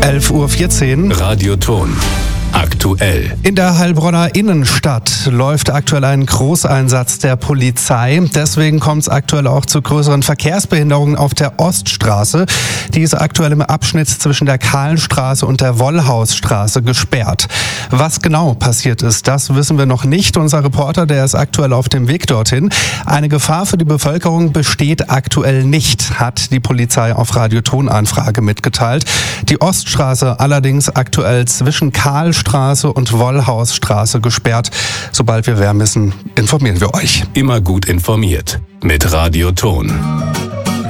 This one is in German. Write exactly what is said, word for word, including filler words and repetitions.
elf Uhr vierzehn. Radioton. Aktuell. In der Heilbronner Innenstadt läuft aktuell ein Großeinsatz der Polizei. Deswegen kommt es aktuell auch zu größeren Verkehrsbehinderungen auf der Oststraße. Die ist aktuell im Abschnitt zwischen der Kahlenstraße und der Wollhausstraße gesperrt. Was genau passiert ist, das wissen wir noch nicht. Unser Reporter, der ist aktuell auf dem Weg dorthin. Eine Gefahr für die Bevölkerung besteht aktuell nicht, hat die Polizei auf Radiotonanfrage mitgeteilt. Die Oststraße allerdings aktuell zwischen Kahlstraße Straße und Wollhausstraße gesperrt. Sobald wir mehr wissen, informieren wir euch. Immer gut informiert mit Radioton.